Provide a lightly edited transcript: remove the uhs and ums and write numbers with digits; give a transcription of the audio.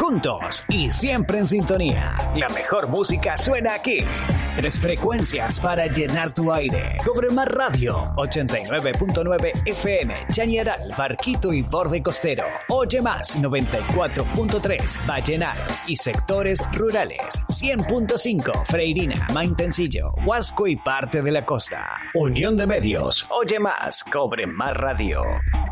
juntos y siempre en sintonía. La mejor música suena aquí. 3 frecuencias para llenar tu aire. Cobre Más Radio, 89.9 FM, Chañaral, Barquito y Borde Costero. Oye Más, 94.3, Vallenar y sectores rurales. 100.5, Freirina, Maitencillo, Huasco y parte de la costa. Unión de Medios, Oye Más, Cobre Más Radio.